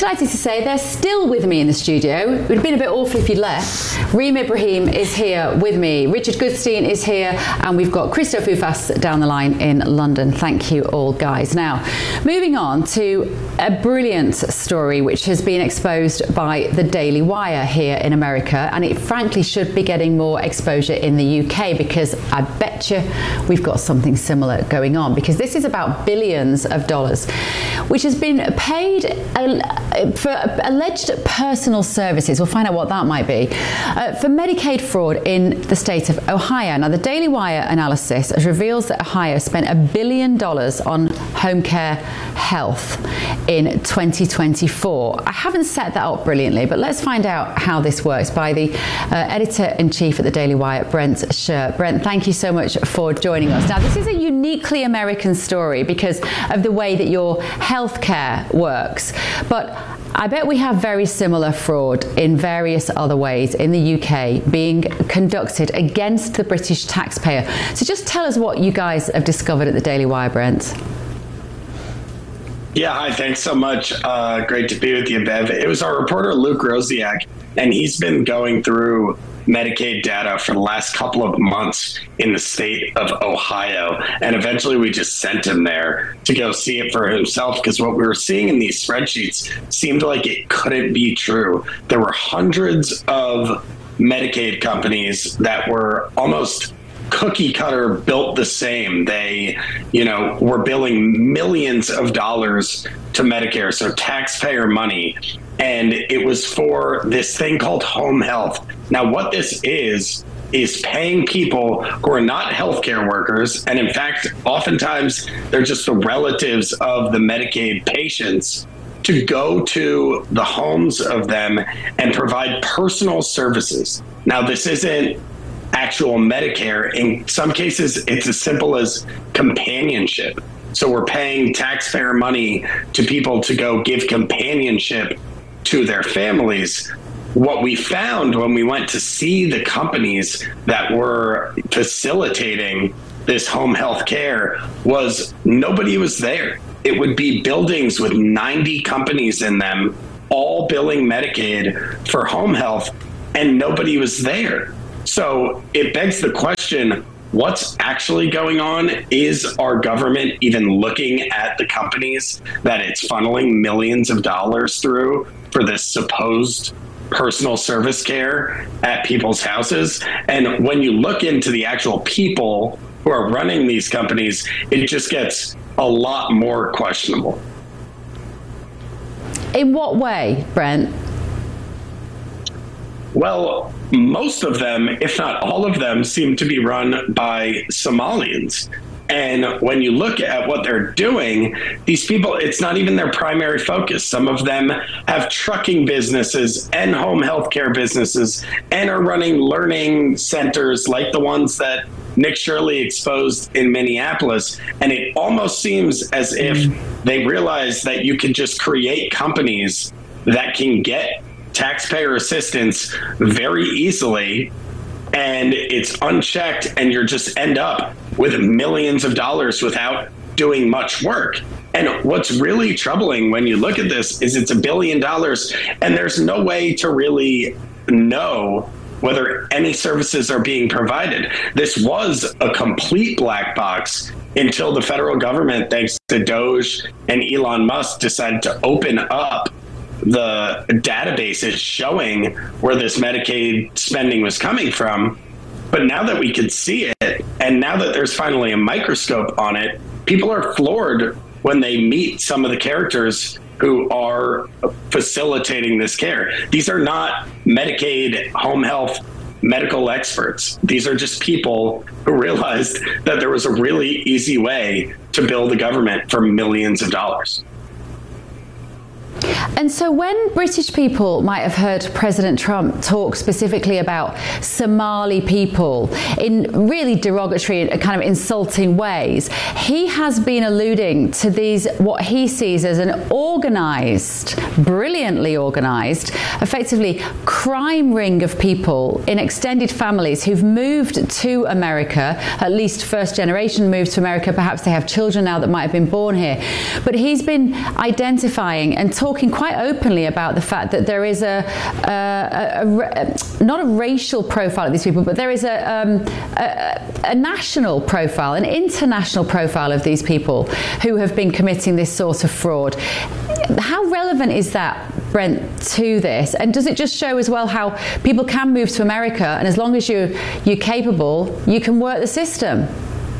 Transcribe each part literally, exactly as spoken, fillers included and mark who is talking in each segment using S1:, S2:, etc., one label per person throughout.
S1: delighted to say they're still with me in the studio. It would have been a bit awful if you'd left. Reem Ibrahim is here with me. Richard Goodstein is here. And we've got Christo Fufas down the line in London. Thank you all, guys. Now, moving on to a brilliant story which has been exposed by the Daily Wire here in America. And it frankly should be getting more exposure in the U K, because I bet you we've got something similar going on, because this is about billions of dollars, which has been paid for alleged personal services. We'll find out what that might be, uh, for Medicaid fraud in the state of Ohio. Now, the Daily Wire analysis reveals that Ohio spent a billion dollars on home care health in twenty twenty-four. I haven't set that up brilliantly, but let's find out how this works by the uh, editor-in-chief at the Daily Wire, Brent Scher. Brent, thank you so much for joining us. Now, this is a uniquely American story because of the way that your healthcare works, but I bet we have very similar fraud in various other ways in the U K being conducted against the British taxpayer. So just tell us what you guys have discovered at the Daily Wire, Brent.
S2: Yeah, hi, thanks so much. Uh, great to be with you, Bev. It was our reporter, Luke Rosiak, and he's been going through Medicaid data for the last couple of months in the state of Ohio. And eventually we just sent him there to go see it for himself, because what we were seeing in these spreadsheets seemed like it couldn't be true. There were hundreds of Medicaid companies that were almost cookie cutter built the same. They, you know, were billing millions of dollars to Medicare, so taxpayer money. And it was for this thing called home health. Now, what this is, is paying people who are not healthcare workers. And in fact, oftentimes they're just the relatives of the Medicaid patients to go to the homes of them and provide personal services. Now, this isn't actual Medicare. In some cases, it's as simple as companionship. So we're paying taxpayer money to people to go give companionship to their families. What we found when we went to see the companies that were facilitating this home health care was nobody was there. It would be buildings with ninety companies in them, all billing Medicaid for home health, and nobody was there. So it begs the question, what's actually going on? Is our government even looking at the companies that it's funneling millions of dollars through for this supposed personal service care at people's houses? And when you look into the actual people who are running these companies, it just gets a lot more questionable.
S1: In what way, Brent?
S2: Well, most of them, if not all of them, seem to be run by Somalians. And when you look at what they're doing, these people, it's not even their primary focus. Some of them have trucking businesses and home health care businesses and are running learning centers like the ones that Nick Shirley exposed in Minneapolis. And it almost seems as if they realize that you can just create companies that can get taxpayer assistance very easily, and it's unchecked, and you just end up with millions of dollars without doing much work. And what's really troubling when you look at this is it's a billion dollars, and there's no way to really know whether any services are being provided. This was a complete black box until the federal government, thanks to Doge and Elon Musk, decided to open up the databases showing where this Medicaid spending was coming from. But now that we can see it, and now that there's finally a microscope on it, people are floored when they meet some of the characters who are facilitating this care. These are not Medicaid home health medical experts. These are just people who realized that there was a really easy way to build a government for millions of dollars.
S1: And so when British people might have heard President Trump talk specifically about Somali people in really derogatory and kind of insulting ways, he has been alluding to these, what he sees as an organized, brilliantly organized, effectively crime ring of people in extended families who've moved to America, at least first generation moved to America. Perhaps they have children now that might have been born here. But he's been identifying and talking talking quite openly about the fact that there is a, a, a, a not a racial profile of these people, but there is a, um, a, a national profile, an international profile of these people who have been committing this sort of fraud. How relevant is that, Brent, to this? And does it just show as well how people can move to America, and as long as you're, you're capable, you can work the system?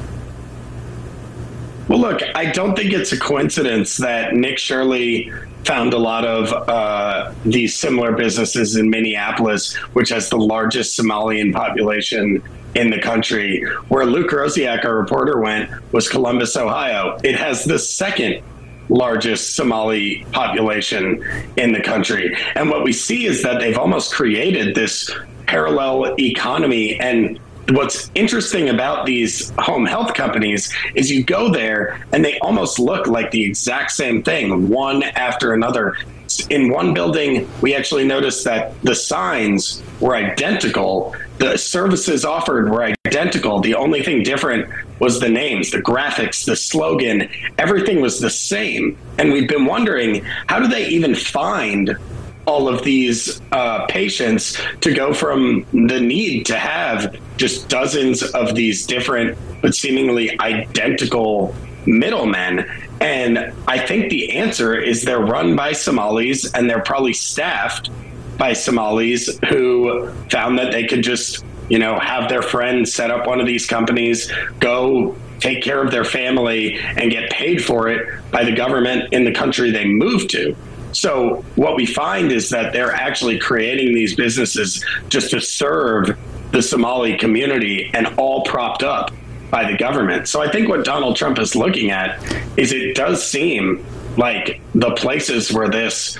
S2: Well, look, I don't think it's a coincidence that Nick Shirley found a lot of uh, these similar businesses in Minneapolis, which has the largest Somalian population in the country. Where Luke Rosiak, our reporter, went was Columbus, Ohio. It has the second largest Somali population in the country. And what we see is that they've almost created this parallel economy. And what's interesting about these home health companies is you go there and they almost look like the exact same thing, one after another. In one building, we actually noticed that the signs were identical. The services offered were identical. The only thing different was the names, the graphics, the slogan. Everything was the same. And we've been wondering, how do they even find all of these uh, patients to go from the need to have just dozens of these different but seemingly identical middlemen? And I think the answer is they're run by Somalis, and they're probably staffed by Somalis who found that they could just, you know, have their friends set up one of these companies, go take care of their family, and get paid for it by the government in the country they moved to. So what we find is that they're actually creating these businesses just to serve the Somali community, and all propped up by the government. So I think what Donald Trump is looking at is it does seem like the places where this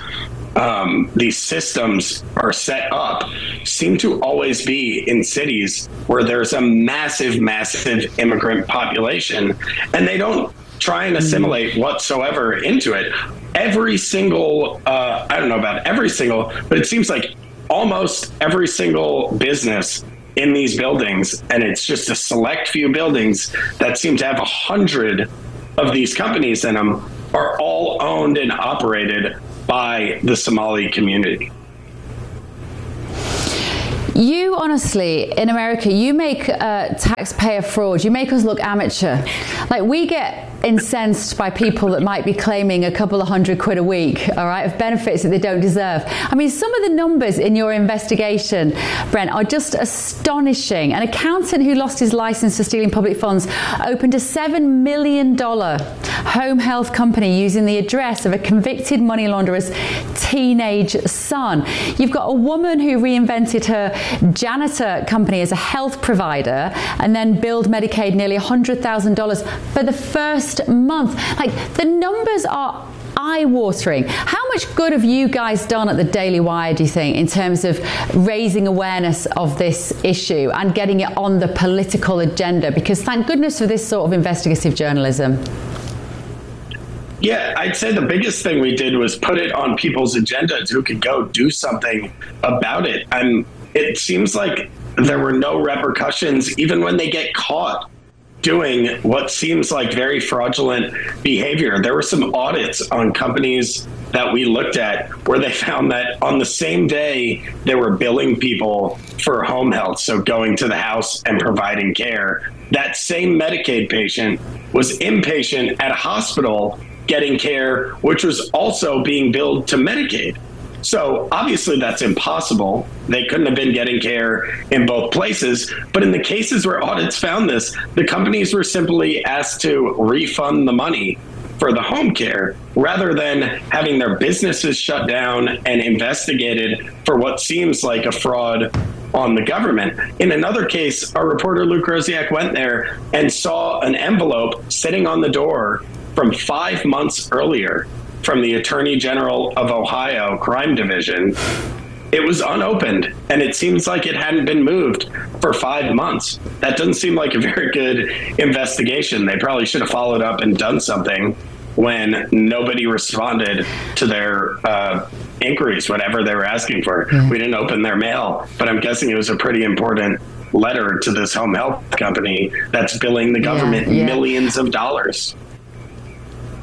S2: um, these systems are set up seem to always be in cities where there's a massive, massive immigrant population, and they don't try and assimilate whatsoever into it. Every single, uh, I don't know about every single, but it seems like almost every single business in these buildings, and it's just a select few buildings that seem to have a hundred of these companies in them, are all owned and operated by the Somali community.
S1: You honestly, in America, you make uh, taxpayer fraud, you make us look amateur. Like, we get incensed by people that might be claiming a couple of hundred quid a week, all right, of benefits that they don't deserve. I mean, some of the numbers in your investigation, Brent, are just astonishing. An accountant who lost his license for stealing public funds opened a seven million dollars home health company using the address of a convicted money launderer's teenage son. You've got a woman who reinvented her janitor company as a health provider and then billed Medicaid nearly one hundred thousand dollars for the first month. Like, the numbers are eye-watering. How much good have you guys done at the Daily Wire, do you think, in terms of raising awareness of this issue and getting it on the political agenda? Because thank goodness for this sort of investigative journalism.
S2: Yeah, I'd say the biggest thing we did was put it on people's agendas who could go do something about it. And it seems like there were no repercussions even when they get caught doing what seems like very fraudulent behavior. There were some audits on companies that we looked at where they found that on the same day they were billing people for home health, so going to the house and providing care, that same Medicaid patient was inpatient at a hospital getting care, which was also being billed to Medicaid. So obviously that's impossible. They couldn't have been getting care in both places. But in the cases where audits found this, the companies were simply asked to refund the money for the home care rather than having their businesses shut down and investigated for what seems like a fraud on the government. In another case, our reporter Luke Rosiak went there and saw an envelope sitting on the door from five months earlier from the Attorney General of Ohio Crime Division. It was unopened, and it seems like it hadn't been moved for five months. That doesn't seem like a very good investigation. They probably should have followed up and done something when nobody responded to their uh, inquiries, whatever they were asking for. Mm. We didn't open their mail, but I'm guessing it was a pretty important letter to this home health company that's billing the government yeah, yeah. millions of dollars.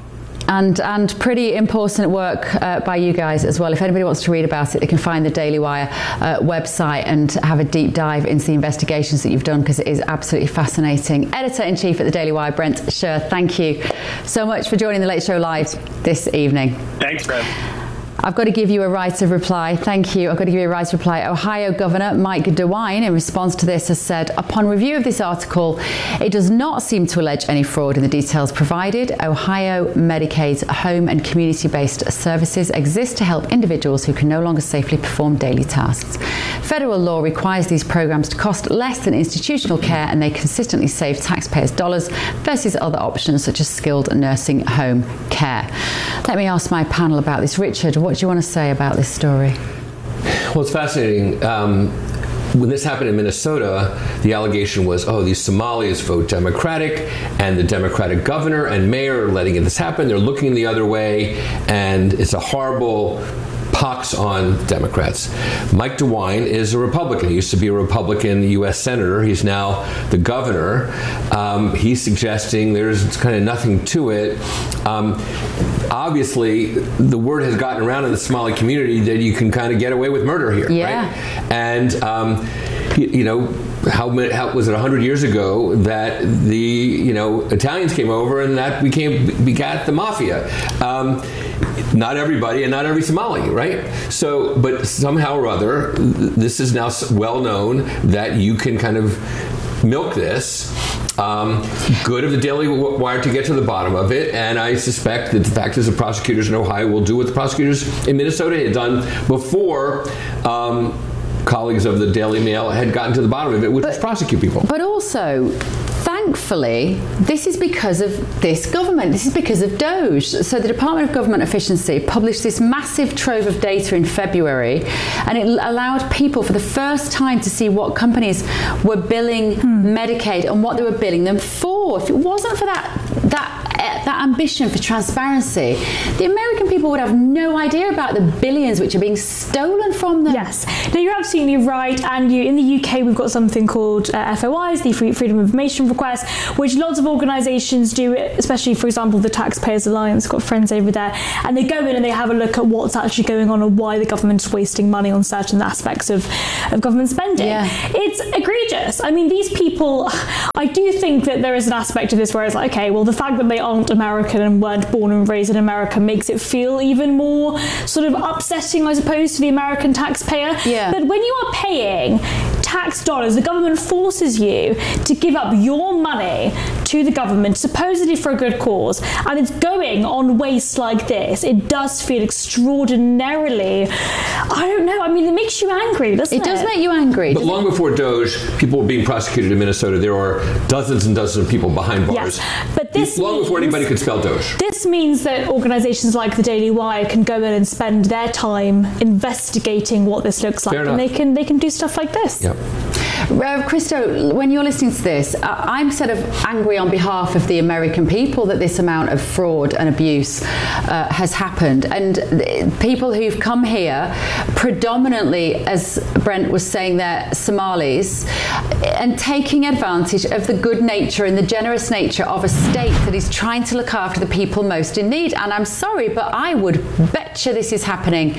S1: and and pretty important work uh, by you guys as well. If anybody wants to read about it, they can find the Daily Wire uh, website and have a deep dive into the investigations that you've done, because it is absolutely fascinating. Editor-in-Chief at the Daily Wire, Brent Scher, thank you so much for joining the Late Show Live this evening.
S2: Thanks, Brent.
S1: I've got to give you a right of reply. Thank you. I've got to give you a right of reply. Ohio Governor Mike DeWine, in response to this, has said, upon review of this article, it does not seem to allege any fraud in the details provided. Ohio Medicaid's home and community-based services exist to help individuals who can no longer safely perform daily tasks. Federal law requires these programs to cost less than institutional care, and they consistently save taxpayers' dollars versus other options such as skilled nursing home care. Let me ask my panel about this. Richard, what do you want to say about this story?
S3: Well, it's fascinating. Um, when this happened in Minnesota, the allegation was, oh, these Somalis vote Democratic, and the Democratic governor and mayor are letting this happen. They're looking the other way, and it's a horrible pox on Democrats. Mike DeWine is a Republican. He used to be a Republican U S senator. He's now the governor. Um, he's suggesting there's kind of nothing to it. Um, obviously, the word has gotten around in the Somali community that you can kind of get away with murder here,
S1: yeah.
S3: right? And, um, you, you know, How, how was it one hundred years ago that the you know Italians came over and that became begat the mafia? Um, not everybody and not every Somali, right? So, but somehow or other, this is now well known that you can kind of milk this. Um, good of the Daily Wire to get to the bottom of it, and I suspect that the fact is the prosecutors in Ohio will do what the prosecutors in Minnesota had done before. Um, colleagues of the Daily Mail had gotten to the bottom of it, which was prosecute people.
S1: But also, thankfully, this is because of this government. This is because of Doge. So the Department of Government Efficiency published this massive trove of data in February, and it allowed people for the first time to see what companies were billing hmm. Medicaid and what they were billing them for. If it wasn't for that that that ambition for transparency, the American people would have no idea about the billions which are being stolen from them.
S4: Yes, no, you're absolutely right. And you, in the U K, we've got something called uh, F O Is, the Freedom of Information Request, which lots of organisations do, especially, for example, the Taxpayers Alliance, got friends over there, and they go in and they have a look at what's actually going on and why the government's wasting money on certain aspects of, of government spending.
S1: Yeah.
S4: It's egregious. I mean, these people, I do think that there is an aspect of this where it's like, okay, well, the fact that they aren't American and weren't born and raised in America makes it feel even more sort of upsetting, I suppose, to the American taxpayer.
S1: Yeah.
S4: But when you are paying tax dollars, the government forces you to give up your money to the government, supposedly for a good cause, and it's going on waste like this. It does feel extraordinarily, I don't know, I mean, it makes you angry, doesn't it?
S1: It does make you angry.
S3: But long before Doge, people were being prosecuted in Minnesota. There are dozens and dozens of people behind bars.
S4: Yes, but this
S3: long
S4: means,
S3: before anybody could spell Doge.
S4: This means that organisations like the Daily Wire can go in and spend their time investigating what this looks like, and they can they can do stuff like this.
S3: Yep.
S1: Uh, Christo, when you're listening to this, uh, I'm sort of angry on behalf of the American people that this amount of fraud and abuse uh, has happened. And th- people who've come here, predominantly, as Brent was saying, they're Somalis, and taking advantage of the good nature and the generous nature of a state that is trying to look after the people most in need. And I'm sorry, but I would bet you this is happening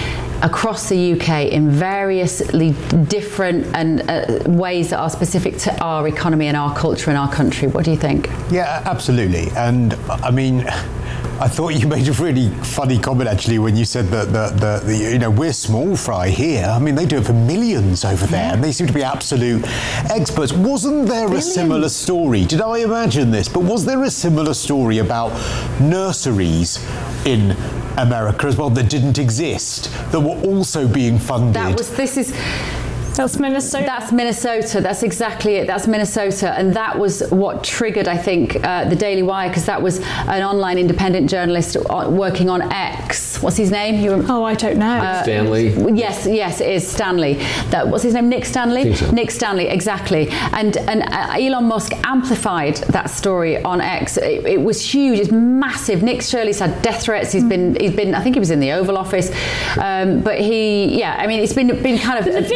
S1: across the U K in variously different and uh, ways that are specific to our economy and our culture and our country. What do you think?
S5: Yeah, absolutely. And I mean, I thought you made a really funny comment actually when you said that the, the, the you know we're small fry here. I mean, they do it for millions over there, yeah. and they seem to be absolute experts. Wasn't there millions. a similar story? Did I imagine this? But was there a similar story about nurseries in America as well that didn't exist, that were also being funded?
S1: That was. This is.
S4: That's Minnesota.
S1: That's Minnesota. That's exactly it. That's Minnesota. And that was what triggered, I think, uh, the Daily Wire, because that was an online independent journalist working on X. What's his name? You rem-
S4: oh, I don't know. Uh,
S3: Stanley.
S1: Yes, yes, it is Stanley. That what's his name? Nick Stanley.
S3: I think so.
S1: Nick Stanley, exactly. And and uh, Elon Musk amplified that story on X. It, it was huge. It's massive. Nick Shirley's had death threats. He's mm. been. He's been. I think he was in the Oval Office. Um, but he. Yeah. I mean, it's been been kind of.
S4: But the videos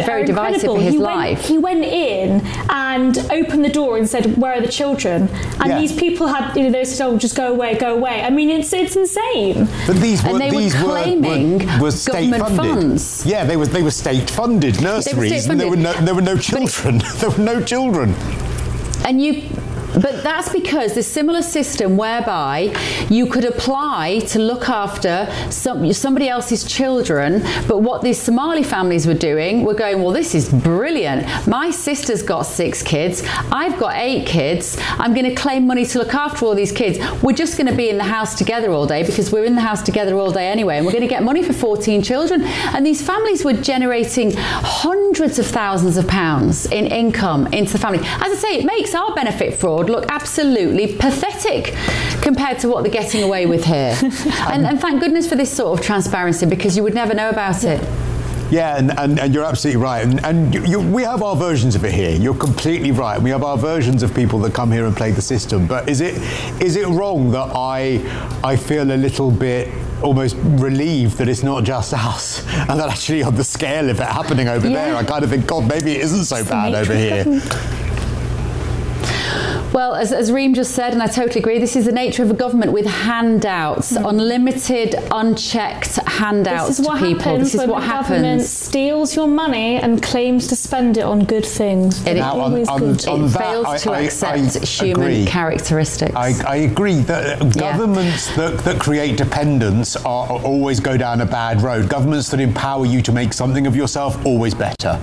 S4: it
S1: very
S4: are
S1: divisive
S4: incredible.
S1: for his
S4: he
S1: life.
S4: Went, he went in and opened the door and said, "Where are the children?" And
S5: Yeah.
S4: these people had, you know, they said, "Oh, just go away, go away." I mean, it's it's insane.
S5: But these were
S1: And they were
S5: these
S1: claiming
S5: were, were state
S1: government
S5: funded.
S1: funds.
S5: Yeah, they were they were state funded nurseries, and there were no there were no children. There were no children.
S1: And you, but that's because the similar system whereby you could apply to look after some, somebody else's children, but what these Somali families were doing were going, well, this is brilliant. My sister's got six kids. I've got eight kids. I'm going to claim money to look after all these kids. We're just going to be in the house together all day because we're in the house together all day anyway, and we're going to get money for fourteen children. And these families were generating hundreds of thousands of pounds in income into the family. As I say, it makes our benefit fraud look absolutely pathetic compared to what they're getting away with here. and, and thank goodness for this sort of transparency, because you would never know about it.
S5: Yeah, and, and, and you're absolutely right. And, and you, you, we have our versions of it here. You're completely right. We have our versions of people that come here and play the system. But is it is it wrong that I I feel a little bit almost relieved that it's not just us, and that actually on the scale of it happening over
S1: Yeah.
S5: there, I kind of think, God, maybe it isn't so
S4: It's the
S5: bad
S4: nature
S5: over
S4: of
S5: here.
S4: government.
S1: Well, as, as Reem just said, and I totally agree, this is the nature of a government with handouts, mm. unlimited, unchecked handouts
S4: This is what
S1: to people.
S4: happens
S1: This is
S4: when
S1: what
S4: the government
S1: happens.
S4: steals your money and claims to spend it on good things.
S1: It,
S5: Now, on-
S4: always
S5: on-
S4: good.
S5: on
S1: it
S5: that,
S1: fails
S5: I-
S1: to
S5: I-
S1: accept
S5: I
S1: human
S5: agree.
S1: characteristics.
S5: I, I agree that
S1: Yeah.
S5: governments that, that create dependence are, are always go down a bad road. Governments that empower you to make something of yourself, always better.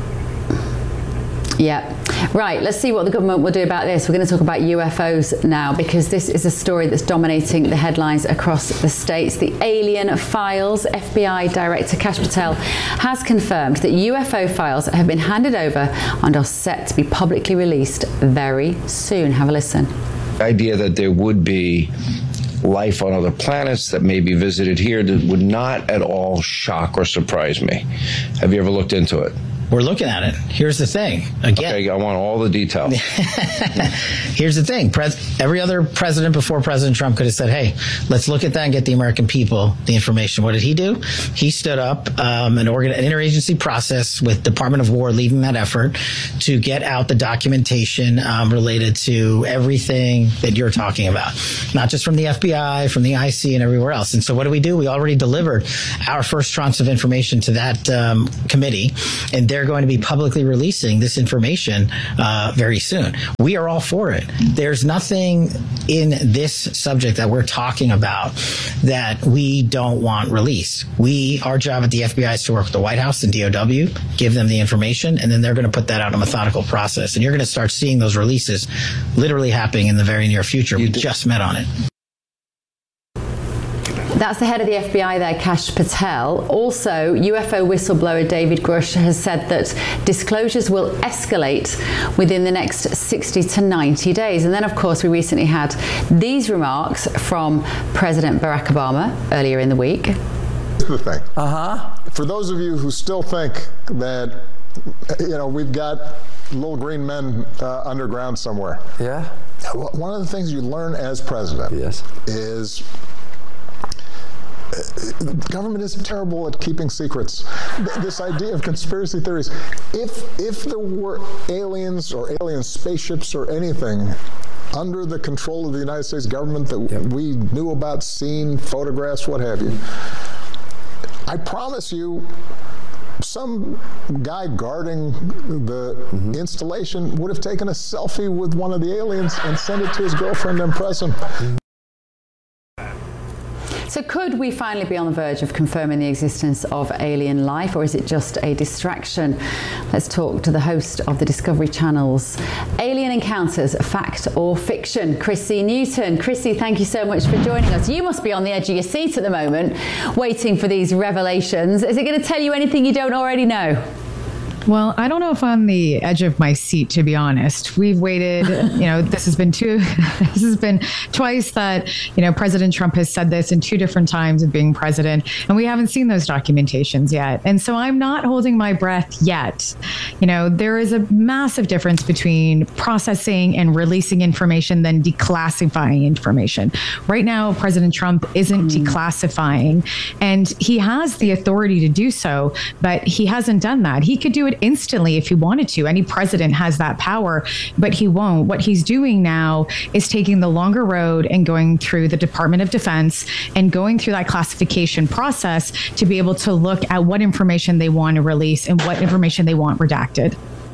S1: Yeah. Right, let's see what the government will do about this. We're going to talk about U F Os now, because this is a story that's dominating the headlines across the states. The Alien Files. F B I Director Kash Patel has confirmed that U F O files have been handed over and are set to be publicly released very soon. Have a listen.
S6: The idea that there would be life on other planets that may be visited here that would not at all shock or surprise me. Have you ever looked into it?
S7: We're looking at it. Here's the thing. Again,
S6: Okay, I want all the details.
S7: here's the thing. Pres- every other president before President Trump could have said, hey, let's look at that and get the American people the information. What did he do? He stood up um, an, organ- an interagency process with Department of War leading that effort to get out the documentation um, related to everything that you're talking about, not just from the F B I, from the I C and everywhere else. And so what do we do? We already delivered our first tranche of information to that um, committee, and they're going to be publicly releasing this information uh, very soon. We are all for it. There's nothing in this subject that we're talking about that we don't want released. We, our job at the F B I is to work with the White House and D O W, give them the information, and then they're going to put that out in a methodical process. And you're going to start seeing those releases literally happening in the very near future. We just met on it.
S1: That's the head of the F B I there, Kash Patel. Also, U F O whistleblower David Grush has said that disclosures will escalate within the next sixty to ninety days. And then, of course, we recently had these remarks from President Barack Obama earlier in the week.
S8: Here's the thing. Uh-huh. For those of you who still think that, you know, we've got little green men uh, underground somewhere.
S9: Yeah.
S8: One of the things you learn as president
S9: Yes.
S8: is the government is terrible at keeping secrets. This idea of conspiracy theories, if if there were aliens or alien spaceships or anything under the control of the United States government that yep. we knew about, seen, photographs, what have you, I promise you, some guy guarding the mm-hmm. installation would have taken a selfie with one of the aliens and sent it to his girlfriend and press him.
S1: So could we finally be on the verge of confirming the existence of alien life, or is it just a distraction? Let's talk to the host of the Discovery Channel's Alien Encounters, Fact or Fiction, Chrissy Newton. Chrissy, thank you so much for joining us. You must be on the edge of your seat at the moment, waiting for these revelations. Is it going to tell you anything you don't already know?
S10: Well, I don't know if I'm the edge of my seat, to be honest. We've waited, you know, this has been two, this has been twice that, you know, President Trump has said this in two different times of being president, and we haven't seen those documentations yet. And so I'm not holding my breath yet. You know, there is a massive difference between processing and releasing information than declassifying information. Right now, President Trump isn't mm. declassifying, and he has the authority to do so, but he hasn't done that. He could do it could instantly if he wanted to. Any president has that power, but he won't. What he's doing now is taking the longer road and going through the Department of Defense and going through that classification process to be able to look at what information they want to release and what information they want redacted.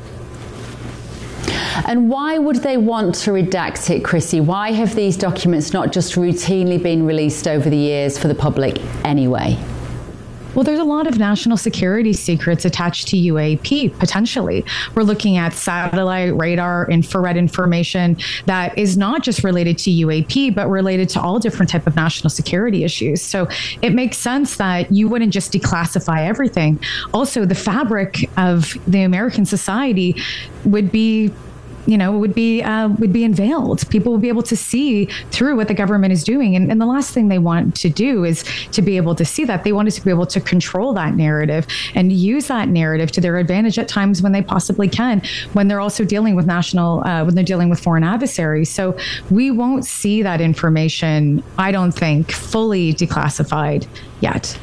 S1: And why would they want to redact it, Chrissy? Why have these documents not just routinely been released over the years for the public anyway?
S10: Well, there's a lot of national security secrets attached to U A P, potentially. We're looking at satellite, radar, infrared information that is not just related to U A P, but related to all different type of national security issues. So it makes sense that you wouldn't just declassify everything. Also, the fabric of the American society would be you know, would be uh, would be unveiled. People would be able to see through what the government is doing. And, and the last thing they want to do is to be able to see that. They wanted to be able to control that narrative and use that narrative to their advantage at times when they possibly can, when they're also dealing with national, uh, when they're dealing with foreign adversaries. So we won't see that information, I don't think, fully declassified yet.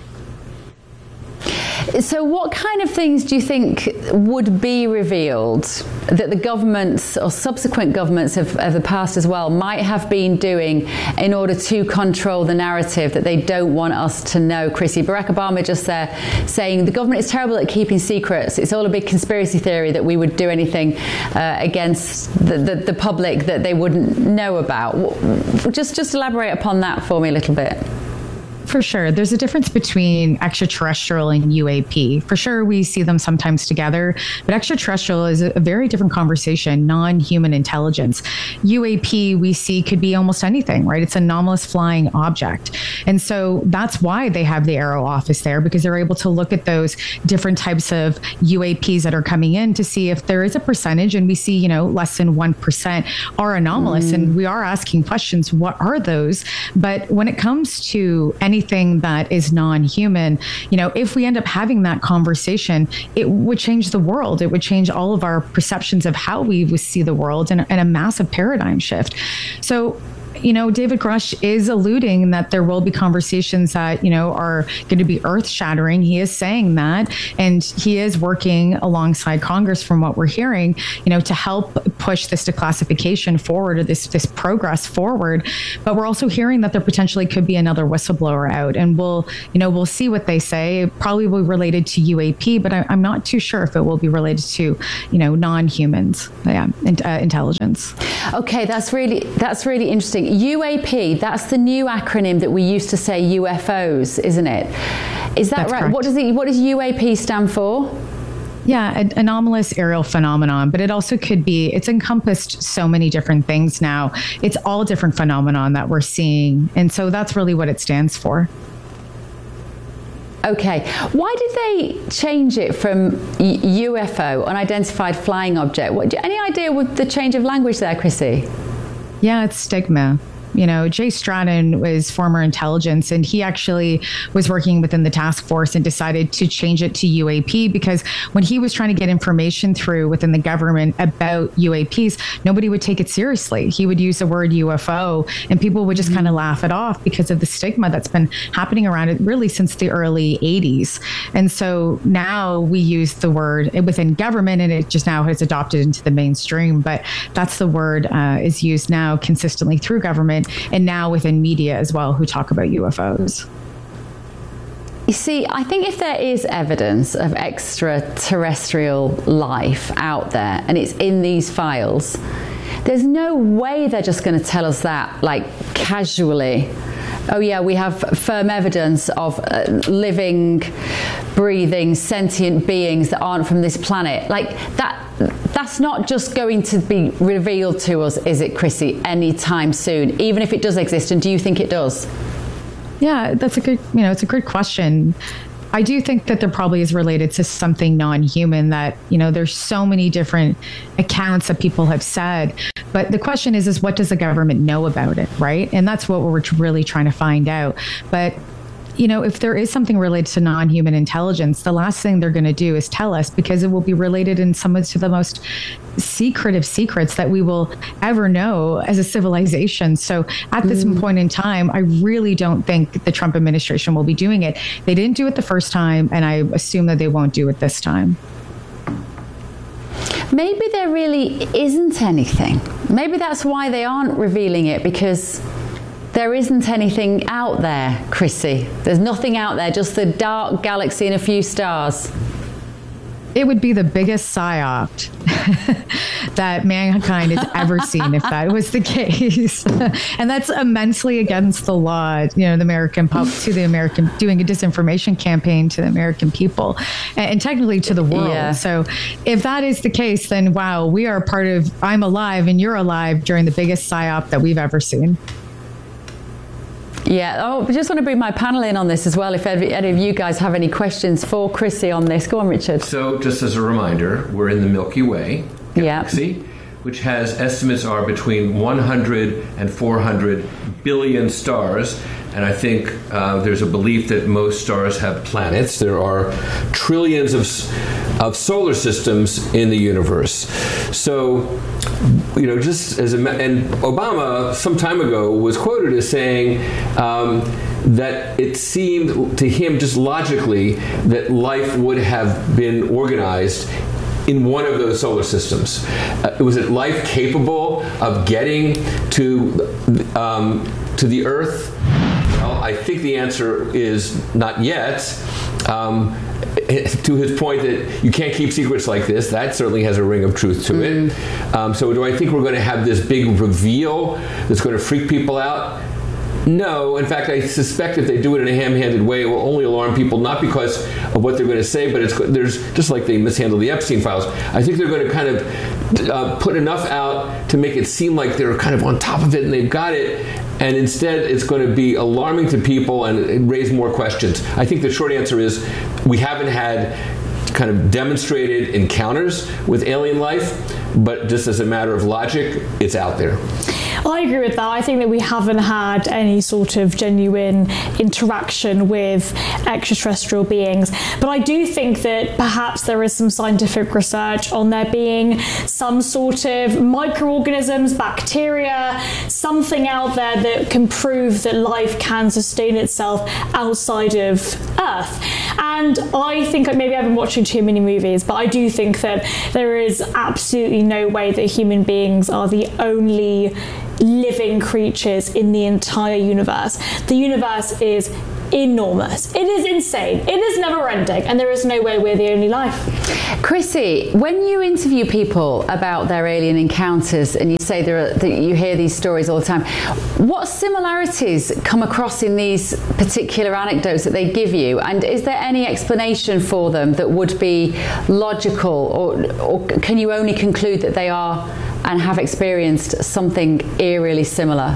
S1: So what kind of things do you think would be revealed that the governments or subsequent governments of, of the past as well might have been doing in order to control the narrative that they don't want us to know, Chrissy? Barack Obama just there saying the government is terrible at keeping secrets. It's all a big conspiracy theory that we would do anything uh, against the, the, the public that they wouldn't know about. Just, just elaborate upon that for me a little bit.
S10: For sure. There's a difference between extraterrestrial and U A P. For sure, we see them sometimes together, but extraterrestrial is a very different conversation, non-human intelligence. U A P we see could be almost anything, right? It's an anomalous flying object. And so that's why they have the Aero office there, because they're able to look at those different types of U A Ps that are coming in to see if there is a percentage, and we see, you know, less than one percent are anomalous. Mm. And we are asking questions, what are those? But when it comes to any Anything that is non-human, you know, if we end up having that conversation, it would change the world. It would change all of our perceptions of how we see the world, and, and a massive paradigm shift. So, you know, David Grush is alluding that there will be conversations that, you know, are going to be earth shattering. He is saying that, and he is working alongside Congress, from what we're hearing, you know, to help push this declassification forward, or this, this progress forward. But we're also hearing that there potentially could be another whistleblower out, and we'll, you know, we'll see what they say. It probably will be related to U A P, but I, I'm not too sure if it will be related to, you know, non-humans, yeah, and, uh, intelligence.
S1: Okay, that's really, that's really interesting. U A P, that's the new acronym that we used to say U F Os, isn't it? Is that
S10: That's
S1: right?
S10: Correct.
S1: What does it, what does U A P stand for?
S10: Yeah, an anomalous aerial phenomenon, but it also could be, it's encompassed so many different things now. It's all different phenomenon that we're seeing. And so that's really what it stands for.
S1: Okay. Why did they change it from U F O, unidentified flying object? What, any idea with the change of language there, Chrissy?
S10: Yeah, it's stigma. You know, Jay Stratton was former intelligence, and he actually was working within the task force and decided to change it to U A P, because when he was trying to get information through within the government about U A Ps, nobody would take it seriously. He would use the word U F O, and people would just mm-hmm. kind of laugh it off because of the stigma that's been happening around it really since the early eighties. And so now we use the word within government, and it just now has adopted into the mainstream. But that's the word uh, is used now consistently through government, and now within media as well, who talk about U F Os.
S1: You see, I think if there is evidence of extraterrestrial life out there, and it's in these files, there's no way they're just going to tell us that, like, casually. Oh yeah, we have firm evidence of uh, living, breathing, sentient beings that aren't from this planet. Like that, that's not just going to be revealed to us, is it, Chrissy, anytime soon, even if it does exist? And do you think it does?
S10: Yeah, that's a good, you know, it's a good question. I do think that there probably is related to something non-human, that, you know, there's so many different accounts that people have said. But the question is, is what does the government know about it, right? And that's what we're really trying to find out. But, you know, if there is something related to non-human intelligence, the last thing they're going to do is tell us, because it will be related in some to the most secretive secrets that we will ever know as a civilization. So at this mm. point in time, I really don't think the Trump administration will be doing it. They didn't do it the first time, and I assume that they won't do it this time.
S1: maybe there really isn't anything. Maybe that's why they aren't revealing it, because there isn't anything out there, Chrissy. There's nothing out there, just the dark galaxy and a few stars.
S10: It would be the biggest psyop that mankind has ever seen if that was the case. And that's immensely against the law, you know, the American public, to the American, doing a disinformation campaign to the American people and, and technically to the world. Yeah. So if that is the case, then wow, we are part of, I'm alive and you're alive during the biggest psyop that we've ever seen.
S1: Yeah, oh, I just want to bring my panel in on this as well, if any of you guys have any questions for Chrissy on this. Go on, Richard.
S3: So just as a reminder, we're in the Milky Way galaxy, yeah. which has estimates are between one hundred and four hundred billion stars. And I think uh, there's a belief that most stars have planets. There are trillions of, of solar systems in the universe. So, you know, just as a, and Obama some time ago was quoted as saying um, that it seemed to him just logically that life would have been organized in one of those solar systems. Uh, was it life capable of getting to um, to the Earth? Well, I think the answer is not yet. Um, to his point that you can't keep secrets like this, that certainly has a ring of truth to mm. it. Um, so do I think we're going to have this big reveal that's going to freak people out? No. In fact, I suspect if they do it in a ham-handed way, it will only alarm people, not because of what they're going to say, but it's there's just like they mishandled the Epstein files. I think they're going to kind of uh, put enough out to make it seem like they're kind of on top of it and they've got it, and instead it's going to be alarming to people and raise more questions. I think the short answer is we haven't had kind of demonstrated encounters with alien life, but just as a matter of logic, it's out there.
S4: I agree with that. I think that we haven't had any sort of genuine interaction with extraterrestrial beings. But I do think that perhaps there is some scientific research on there being some sort of microorganisms, bacteria, something out there that can prove that life can sustain itself outside of Earth. And I think maybe I've been watching too many movies, but I do think that there is absolutely no way that human beings are the only living creatures in the entire universe. The universe is enormous. It is insane. It is never ending, and there is no way we're the only life.
S1: Chrissy, when you interview people about their alien encounters and you say there are, that you hear these stories all the time, what similarities come across in these particular anecdotes that they give you, and is there any explanation for them that would be logical, or, or can you only conclude that they are and have experienced something eerily similar?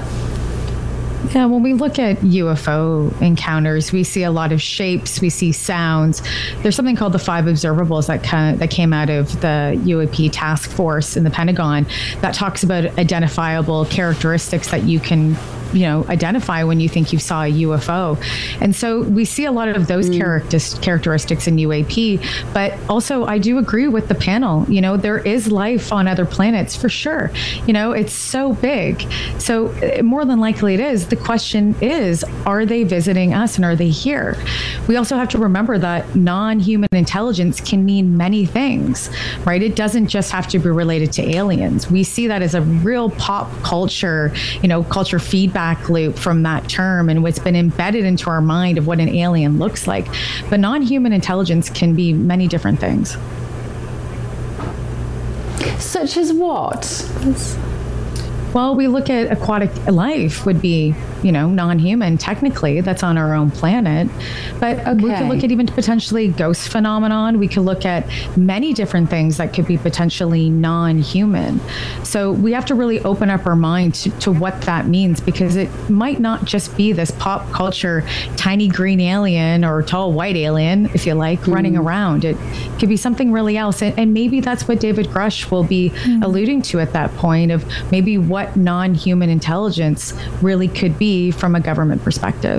S10: Yeah, when we look at U F O encounters, we see a lot of shapes, we see sounds. There's something called the five observables that kind of, that came out of the U A P task force in the Pentagon that talks about identifiable characteristics that you can, you know, identify when you think you saw a U F O. And so we see a lot of those mm. character- characteristics in U A P, but also I do agree with the panel. You know, there is life on other planets for sure. You know, it's so big. So more than likely it is. The question is, are they visiting us and are they here? We also have to remember that non-human intelligence can mean many things, right? It doesn't just have to be related to aliens. We see that as a real pop culture, you know, culture feedback loop from that term and what's been embedded into our mind of what an alien looks like. But non-human intelligence can be many different things.
S1: Such as what?
S10: Well, we look at aquatic life would be, you know, non-human technically, that's on our own planet. But okay. we could look at even potentially ghost phenomenon. We could look at many different things that could be potentially non-human. So we have to really open up our mind to, to what that means, because it might not just be this pop culture tiny green alien or tall white alien, if you like, mm. running around. It could be something really else. And, and maybe that's what David Grush will be mm. alluding to at that point of maybe what non-human intelligence really could be from a government perspective.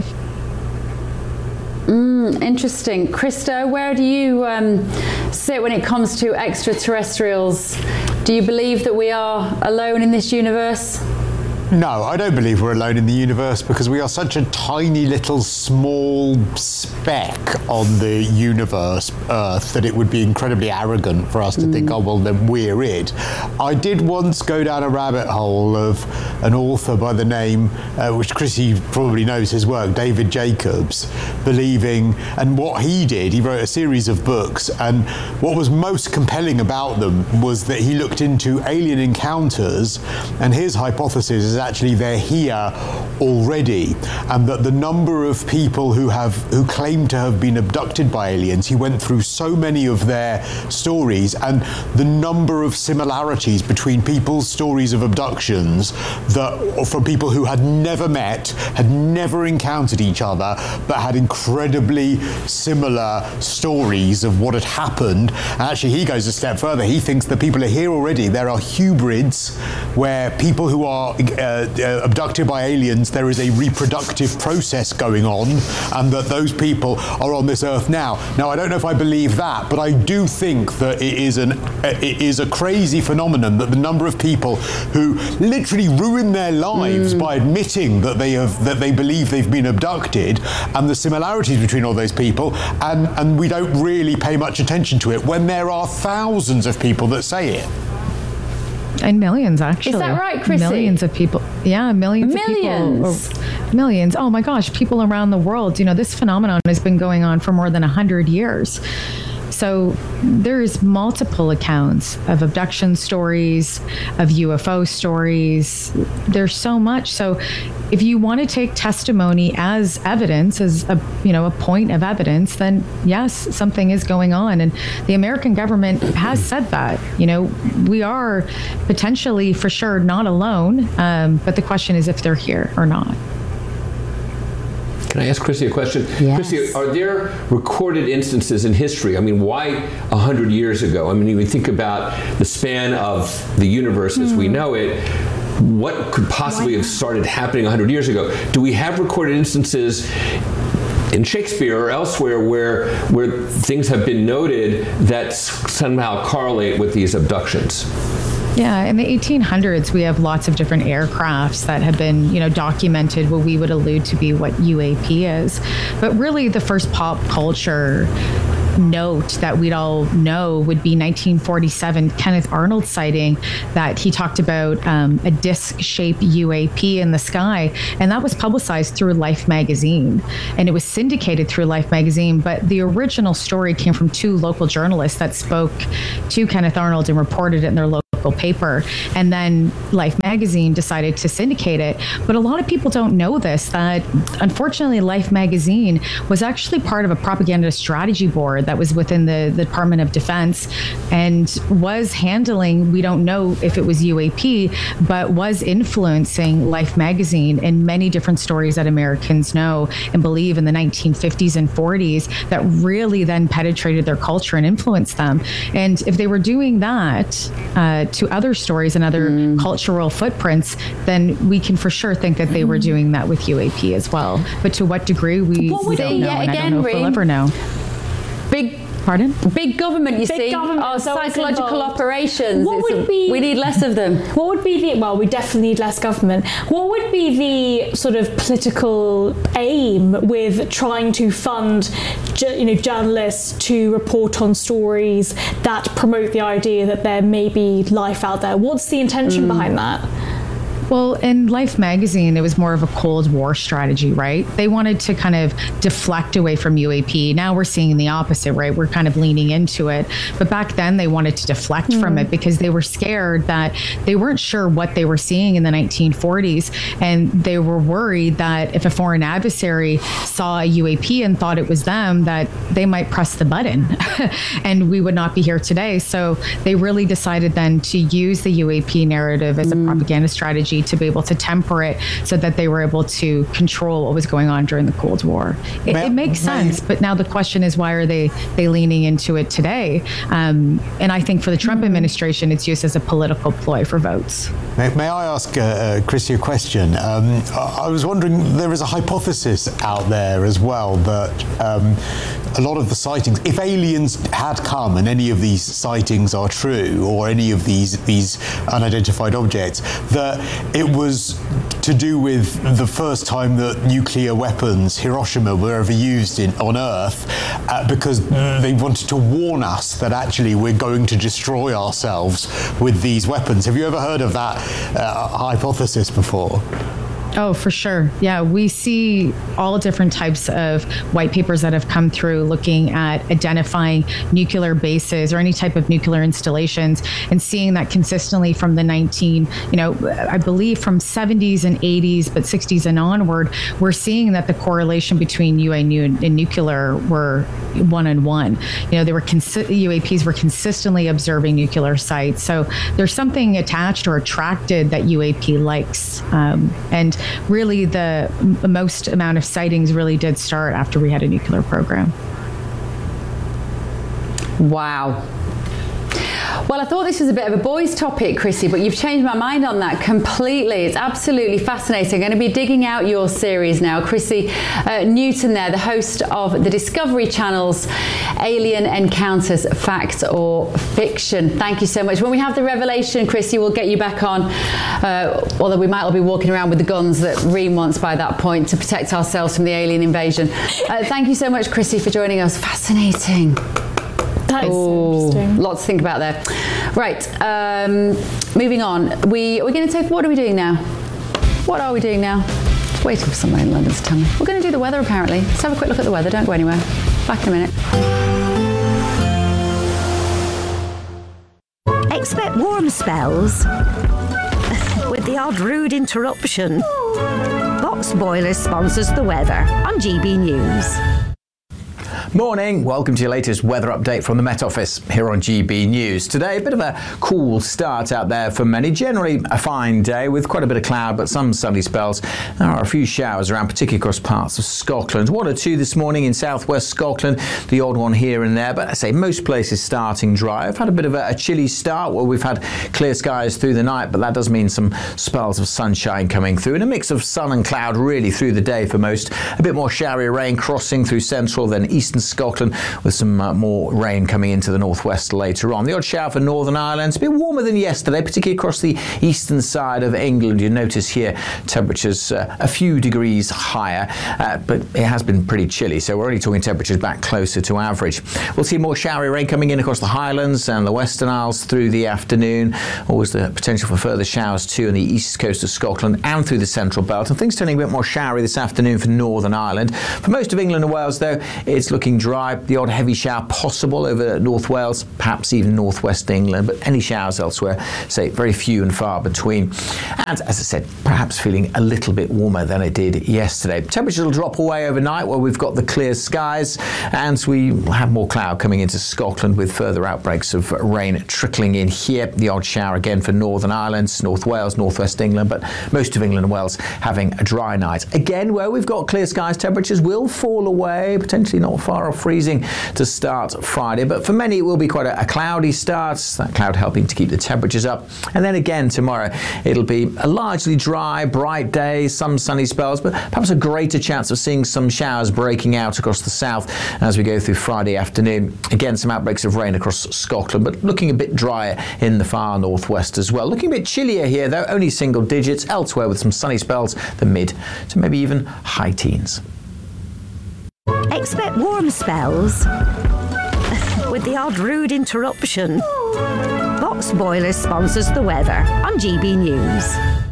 S1: Mm, interesting. Krista, where do you um, sit when it comes to extraterrestrials? Do you believe that we are alone in this universe?
S5: No, I don't believe we're alone in the universe because we are such a tiny little small speck on the universe, Earth, that it would be incredibly arrogant for us to mm. think, oh, well, then we're it. I did once go down a rabbit hole of an author by the name, uh, which Chrissy probably knows his work, David Jacobs, believing, and what he did, he wrote a series of books, and what was most compelling about them was that he looked into alien encounters, and his hypothesis is actually they're here already, and that the number of people who have who claim to have been abducted by aliens, he went through so many of their stories, and the number of similarities between people's stories of abductions that from people who had never met, had never encountered each other, but had incredibly similar stories of what had happened. And actually he goes a step further. He thinks that people are here already. There are hybrids where people who are uh, uh, abducted by aliens, there is a reproductive process going on, and that those people are on this earth now. Now, I don't know if I believe that, but I do think that it is an uh, it is a crazy phenomenon that the number of people who literally ruin their lives mm. by admitting that they have that they believe they've been abducted, and the similarities between all those people, and and we don't really pay much attention to it when there are thousands of people that say it.
S10: And millions, actually.
S1: Is that right, Chrissy?
S10: Millions of people. Yeah, millions,
S1: millions.
S10: of people. Or millions. Oh my gosh, people around the world. You know, this phenomenon has been going on for more than one hundred years. So there's multiple accounts of abduction stories, of U F O stories. There's so much. So if you want to take testimony as evidence, as a you know a point of evidence, then yes, something is going on. And the American government has said that. You know, we are potentially for sure not alone. Um, but the question is if they're here or not.
S3: Can I ask Chrissy a question?
S1: Yes.
S3: Chrissy, are there recorded instances in history? I mean, why one hundred years ago? I mean, you think about the span of the universe as mm. we know it. What could possibly have started happening one hundred years ago? Do we have recorded instances in Shakespeare or elsewhere where where things have been noted that somehow correlate with these abductions?
S10: Yeah, in the eighteen hundreds, we have lots of different aircrafts that have been, you know, documented what we would allude to be what U A P is. But really the first pop culture note that we'd all know would be nineteen forty-seven Kenneth Arnold sighting that he talked about um, a disc-shaped U A P in the sky, and that was publicized through Life magazine, and it was syndicated through Life magazine. But the original story came from two local journalists that spoke to Kenneth Arnold and reported it in their local paper, and then Life magazine decided to syndicate it. But a lot of people don't know this, that unfortunately Life magazine was actually part of a propaganda strategy board that was within the, the Department of Defense, and was handling, we don't know if it was U A P, but was influencing Life magazine in many different stories that Americans know and believe in the nineteen fifties and forties that really then penetrated their culture and influenced them. And if they were doing that uh, to other stories and other mm. cultural footprints, then we can for sure think that they were doing that with U A P as well. But to what degree, we, we don't know, and I don't know if we'll ever know.
S1: Big
S10: Pardon?
S1: Big government, you
S4: Big
S1: see.
S4: government,
S1: Our
S4: so
S1: psychological
S4: involved.
S1: operations.
S4: What
S1: It's
S4: would
S1: a-
S4: be-
S1: we need less of them.
S4: What would be the, well, we definitely need less government. What would be the sort of political aim with trying to fund, ju- you know, journalists to report on stories that promote the idea that there may be life out there? What's the intention
S1: Mm.
S4: behind that?
S10: Well, in Life magazine, it was more of a Cold War strategy, right? They wanted to kind of deflect away from U A P. Now we're seeing the opposite, right? We're kind of leaning into it. But back then, they wanted to deflect mm. from it because they were scared that they weren't sure what they were seeing in the nineteen forties. And they were worried that if a foreign adversary saw a U A P and thought it was them, that they might press the button and we would not be here today. So they really decided then to use the U A P narrative as mm. a propaganda strategy to be able to temper it so that they were able to control what was going on during the Cold War. It,
S5: May-
S10: it makes
S5: may-
S10: sense, but now the question is, why are they they leaning into it today? Um, and I think for the Trump administration, it's used as a political ploy for votes.
S5: May, may I ask uh, uh, Chrissy a question? Um, I, I was wondering, there is a hypothesis out there as well that um, a lot of the sightings, if aliens had come and any of these sightings are true, or any of these these unidentified objects, that it was to do with the first time that nuclear weapons, Hiroshima, were ever used in, on Earth, uh, because they wanted to warn us that actually we're going to destroy ourselves with these weapons. Have you ever heard of that uh, hypothesis before?
S10: Oh, for sure. Yeah, we see all different types of white papers that have come through looking at identifying nuclear bases or any type of nuclear installations, and seeing that consistently from the nineteen, you know, I believe from seventies and eighties, but sixties and onward, we're seeing that the correlation between U A and nuclear were one and one. You know, they were consi- U A Ps were consistently observing nuclear sites. So there's something attached or attracted that U A P likes, um, and really the m- most amount of sightings really did start after we had a nuclear program.
S1: Wow. Well, I thought this was a bit of a boys' topic, Chrissy, but you've changed my mind on that completely. It's absolutely fascinating. I'm going to be digging out your series now. Chrissy uh, Newton there, the host of the Discovery Channel's Alien Encounters, Fact or Fiction. Thank you so much. When we have the revelation, Chrissy, we'll get you back on, uh, although we might all be walking around with the guns that Reem wants by that point to protect ourselves from the alien invasion. Uh, thank you so much, Chrissy, for joining us. Fascinating.
S4: That is
S1: oh,
S4: interesting.
S1: Lots to think about there. Right, um, moving on. We, we're going to take, what are we doing now? What are we doing now? Just waiting for someone in London to tell me. We're going to do the weather, apparently. Let's have a quick look at the weather. Don't go anywhere. Back in a minute.
S9: Expect warm spells with the odd rude interruption. Box Boilers sponsors the weather on G B News.
S11: Morning, welcome to your latest weather update from the Met Office here on G B News. Today, a bit of a cool start out there for many. Generally a fine day with quite a bit of cloud, but some sunny spells. There are a few showers around, particularly across parts of Scotland. One or two this morning in southwest Scotland, the odd one here and there, but I say most places starting dry. I've had a bit of a, a chilly start where we've had clear skies through the night, but that does mean some spells of sunshine coming through and a mix of sun and cloud really through the day for most. A bit more showery rain crossing through central, then eastern Scotland, with some uh, more rain coming into the northwest later on. The odd shower for Northern Ireland. It's a bit warmer than yesterday, particularly across the eastern side of England. You notice here temperatures uh, a few degrees higher, uh, but it has been pretty chilly, so we're only talking temperatures back closer to average. We'll see more showery rain coming in across the Highlands and the Western Isles through the afternoon. Always the potential for further showers too on the east coast of Scotland and through the central belt, and things turning a bit more showery this afternoon for Northern Ireland. For most of England and Wales, though, it's looking dry. The odd heavy shower possible over North Wales, perhaps even northwest England, but any showers elsewhere, say, very few and far between. And as I said, perhaps feeling a little bit warmer than it did yesterday. Temperatures will drop away overnight where we've got the clear skies, and we will have more cloud coming into Scotland with further outbreaks of rain trickling in here. The odd shower again for Northern Ireland, North Wales, northwest England, but most of England and Wales having a dry night. Again, where we've got clear skies, temperatures will fall away, potentially not far off freezing to start Friday, but for many it will be quite a, a cloudy start, that cloud helping to keep the temperatures up. And then again tomorrow it'll be a largely dry, bright day, some sunny spells, but perhaps a greater chance of seeing some showers breaking out across the south as we go through Friday afternoon. Again, some outbreaks of rain across Scotland, but looking a bit drier in the far northwest as well. Looking a bit chillier here though, only single digits elsewhere with some sunny spells, the mid to maybe even high teens.
S9: Expect warm spells with the odd rude interruption. Box Boilers sponsors the weather on G B News.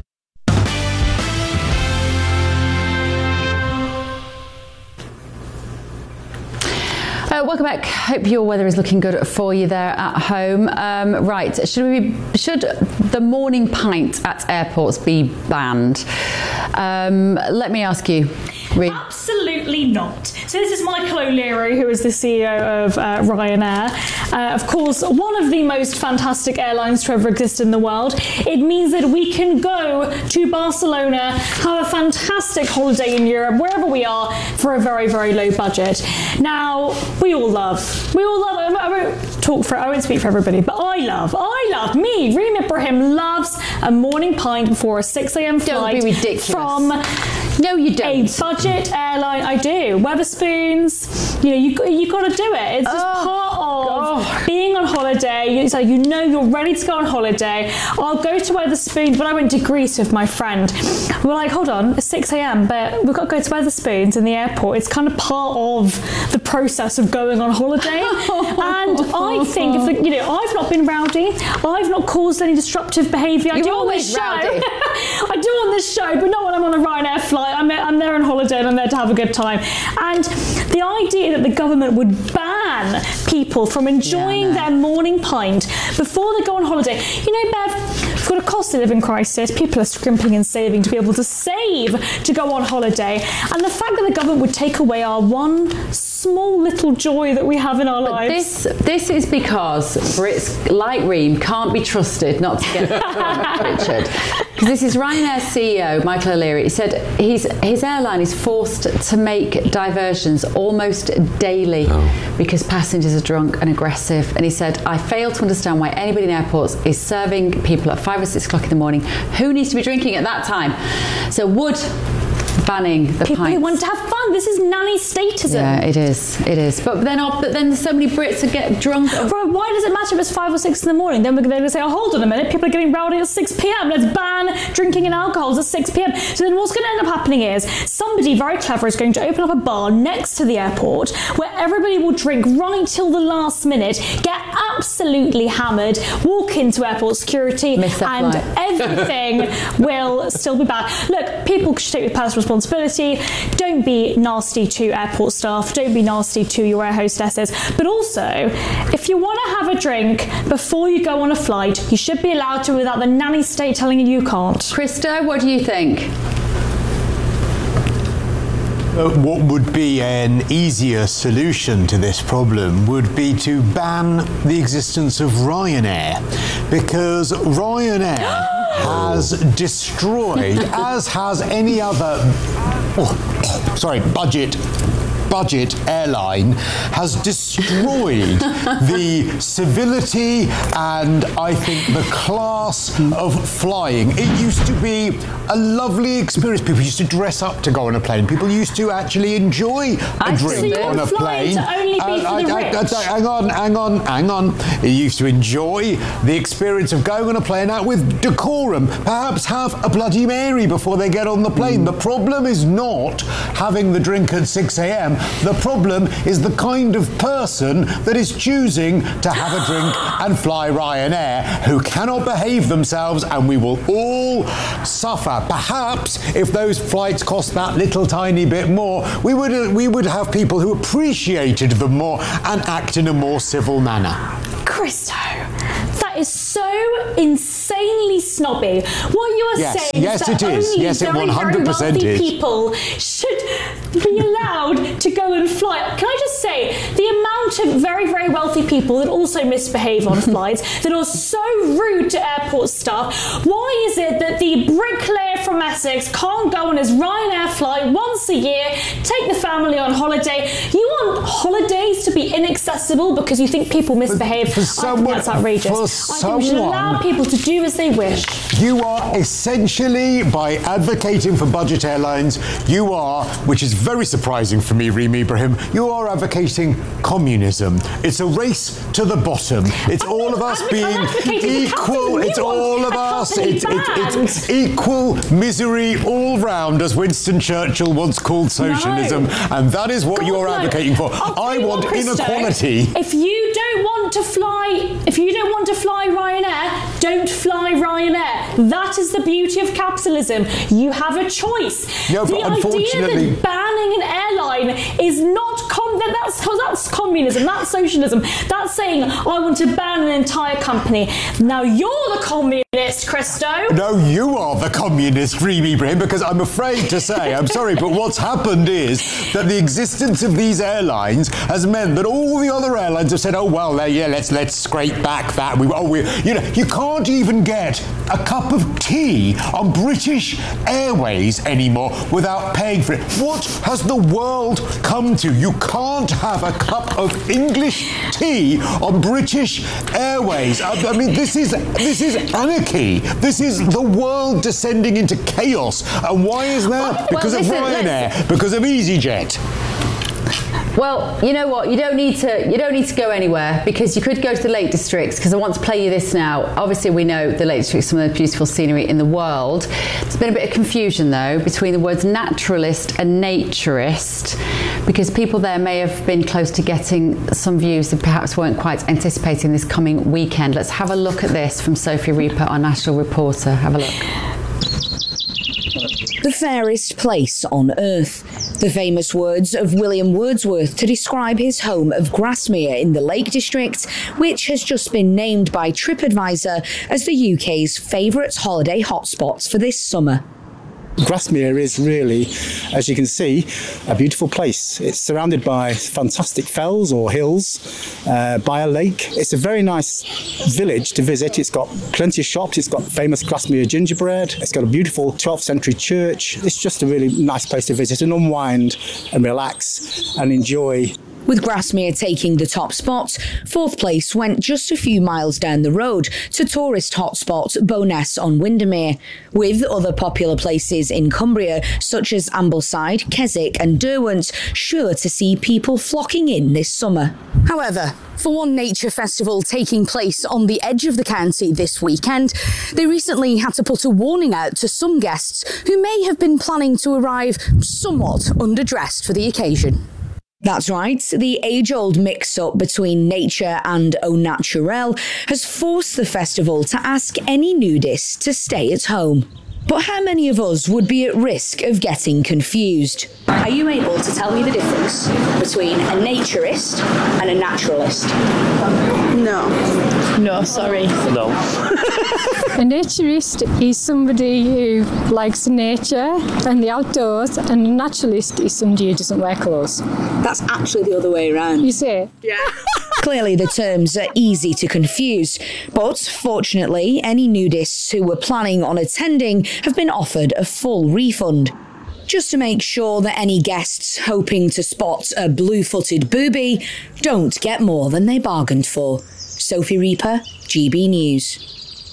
S1: Uh, welcome back. Hope your weather is looking good for you there at home. Um, right, should we be, should the morning pint at airports be banned? Um, let me ask you. Reed.
S4: Absolutely not. So this is Michael O'Leary, who is the C E O of uh, Ryanair. Uh, of course, one of the most fantastic airlines to ever exist in the world. It means that we can go to Barcelona, have a fantastic holiday in Europe, wherever we are, for a very, very low budget. Now, we all love, we all love, I won't talk for, I won't speak for everybody, but I love, I love, me, Reem Ibrahim loves a morning pint before a six a.m. flight.
S1: Don't be ridiculous.
S4: From
S1: no, you don't.
S4: A budget airline. I do. Weatherspoons, You know, you you got to do it. It's just
S1: Oh,
S4: part of
S1: God.
S4: being on holiday. It's like, you know, you're ready to go on holiday. I'll go to Wetherspoons. When I went to Greece with my friend, we were like, hold on, it's six a.m. but we've got to go to Wetherspoons in the airport. It's kind of part of the process of going on holiday. And I think, if the, you know, I've not been rowdy. I've not caused any disruptive behaviour. I
S1: You're
S4: do on
S1: always
S4: this show.
S1: rowdy.
S4: I do on this show, but not when I'm on a Ryanair flight. I'm, I'm there on holiday and I'm there to have a good time. And the idea that the government would ban people from enjoying
S1: Yeah, no.
S4: their morning pint before they go on holiday. You know, Bev, we've got a cost of living crisis. People are scrimping and saving to be able to save to go on holiday. And the fact that the government would take away our one small little joy that we have in our
S1: But
S4: lives.
S1: this this is because Brits like Reem can't be trusted not to get Richard. Because this is Ryanair C E O Michael O'Leary. He said he's, his airline is forced to make diversions almost daily
S3: Oh.
S1: because passengers are drunk and aggressive. And he said, I fail to understand why anybody in airports is serving people at five or six o'clock in the morning. Who needs to be drinking at that time? So would banning the
S4: People
S1: pints.
S4: who want to have fun. This is nanny statism.
S1: Yeah, it is. It is. But then, but then, so many Brits that get drunk.
S4: Bro, why does it matter if it's five or six in the morning? Then we're going to say, oh, hold on a minute, people are getting rowdy at six p.m. Let's ban drinking and alcohol at six p.m. So then what's going to end up happening is somebody very clever is going to open up a bar next to the airport where everybody will drink right till the last minute, get absolutely hammered, walk into airport security,
S1: Miss that
S4: and
S1: flight.
S4: everything will still be bad. Look, people should take personal responsibility. Don't be nasty to airport staff. Don't be nasty to your air hostesses. But also, if you want to have a drink before you go on a flight, you should be allowed to without the nanny state telling you you can't.
S1: Krista, what do you think?
S5: Uh, what would be an easier solution to this problem would be to ban the existence of Ryanair, because Ryanair has destroyed, as has any other, oh, sorry, budget budget airline, has destroyed the civility and I think the class of flying. It used to be a lovely experience. People used to dress up to go on a plane. People used to actually enjoy a
S1: I
S5: drink
S1: see.
S5: on a
S4: So you're flying
S5: plane.
S4: to only be for the
S5: I- I- I-
S4: rich.
S5: hang on, hang on, hang on. You used to enjoy the experience of going on a plane out with decorum. Perhaps have a Bloody Mary before they get on the plane. The problem is not having the drink at six a.m. The problem is the kind of person that is choosing to have a drink and fly Ryanair, who cannot behave themselves, and we will all suffer. Perhaps if those flights cost that little tiny bit more, we would we would have people who appreciated them more and act in a more civil manner.
S4: Christo, that is so insanely snobby. What you are
S5: Yes,
S4: saying
S5: yes,
S4: is that
S5: it is.
S4: only
S5: Yes, it
S4: very,
S5: one hundred percent
S4: very wealthy
S5: is.
S4: people should be allowed to go and fly. Can I just say, the amount of very, very wealthy people that also misbehave on flights, that are so rude to airport staff, why is it that the bricklayer from Essex can't go on his Ryanair flight once a year, take the family on holiday? You want holidays to be inaccessible because you think people misbehave?
S5: for
S4: I
S5: someone-
S4: think that's outrageous.
S5: for
S4: I think we should allow
S5: someone-
S4: people to do as they wish.
S5: You are essentially, by advocating for budget airlines, you are, which is very surprising for me, Reem Ibrahim, you are advocating communism. It's a race to the bottom. It's
S4: I'm
S5: all
S4: not
S5: of us
S4: advocating
S5: being
S4: the capitalism
S5: equal.
S4: we
S5: It's
S4: want.
S5: all of
S4: A
S5: us.
S4: company
S5: It's, it's, it's,
S4: band.
S5: it's equal misery all round, as Winston Churchill once called socialism.
S4: No.
S5: And that is what
S4: God,
S5: you're
S4: no.
S5: advocating for.
S4: I'll tell
S5: I
S4: you
S5: want
S4: what, Christo,
S5: inequality.
S4: If you don't want to fly, if you don't want to fly Ryanair, don't fly Ryanair. That is the beauty of capitalism. You have a choice.
S5: No,
S4: the
S5: but
S4: idea
S5: unfortunately-
S4: that banning an airline is not com- that- that's that's communism. That's socialism. That's saying I want to ban an entire company. Now you're the communist, Christo.
S5: No, you are the communist, Reem Ibrahim, because I'm afraid to say, I'm sorry, but what's happened is that the existence of these airlines has meant that all the other airlines have said, oh, well, uh, yeah, let's let's scrape back that. We, oh, we, you know, you can't even get a cup of tea on British Airways anymore without paying for it. What has the world come to? You can't have a cup of English tea on British Airways. I, I mean, this is this is anarchy. This is the world descending into chaos. And why is that?
S1: Well,
S5: Because of
S1: listen,
S5: Ryanair. Because of EasyJet.
S1: Well, you know what? You don't need to. You don't need to go anywhere, because you could go to the Lake Districts. Because I want to play you this now. Obviously, we know the Lake Districts is some of the most beautiful scenery in the world. There's been a bit of confusion though between the words naturalist and naturist, because people there may have been close to getting some views that perhaps weren't quite anticipating this coming weekend. Let's have a look at this from Sophie Reaper, our national reporter. Have a look.
S12: The fairest place on earth. The famous words of William Wordsworth to describe his home of Grasmere in the Lake District, which has just been named by TripAdvisor as the U K's favourite holiday hotspots for this summer.
S13: Grasmere is really, as you can see, a beautiful place. It's surrounded by fantastic fells or hills, uh, by a lake. It's a very nice village to visit. It's got plenty of shops. It's got famous Grasmere gingerbread. It's got a beautiful twelfth century church. It's just a really nice place to visit and unwind and relax and enjoy.
S12: With Grasmere taking the top spot, fourth place went just a few miles down the road to tourist hotspot Bowness on Windermere, with other popular places in Cumbria such as Ambleside, Keswick and Derwent sure to see people flocking in this summer. However, for one nature festival taking place on the edge of the county this weekend, they recently had to put a warning out to some guests who may have been planning to arrive somewhat underdressed for the occasion. That's right, the age-old mix-up between nature and au naturel has forced the festival to ask any nudists to stay at home. But how many of us would be at risk of getting confused? Are you able to tell me the difference between a naturist and a naturalist?
S14: No.
S15: No, sorry.
S14: No.
S15: A naturist is somebody who likes nature and the outdoors, and a naturalist is somebody who doesn't wear clothes.
S12: That's actually the other way around.
S15: You see?
S12: Yeah. Clearly the terms are easy to confuse, but fortunately any nudists who were planning on attending have been offered a full refund. Just to make sure that any guests hoping to spot a blue-footed booby don't get more than they bargained for. Sophie Reaper, G B News.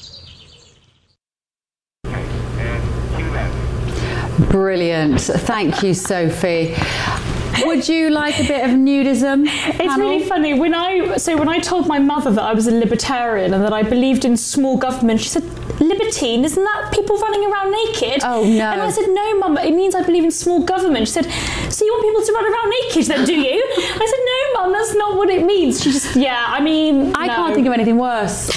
S1: Brilliant. Thank you, Sophie. Would you like a bit of nudism?
S4: It's
S1: panel?
S4: really funny. When I so when I told my mother that I was a libertarian and that I believed in small government, she said, "Libertine, isn't that people running around naked?"
S1: Oh no!
S4: And I said, "No, Mum, it means I believe in small government." She said, "So you want people to run around naked, then, do you?" I said, "No, Mum, that's not what it means." She just, yeah, I mean,
S1: I
S4: no.
S1: can't think of anything worse.